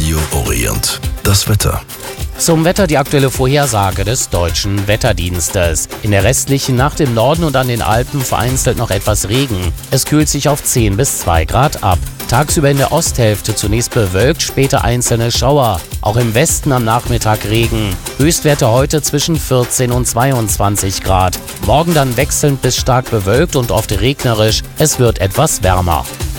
Radio Orient. Das Wetter. Zum Wetter die aktuelle Vorhersage des Deutschen Wetterdienstes. In der restlichen Nacht im Norden und an den Alpen vereinzelt noch etwas Regen. Es kühlt sich auf 10 bis 2 Grad ab. Tagsüber in der Osthälfte zunächst bewölkt, später einzelne Schauer. Auch im Westen am Nachmittag Regen. Höchstwerte heute zwischen 14 und 22 Grad. Morgen dann wechselnd bis stark bewölkt und oft regnerisch. Es wird etwas wärmer.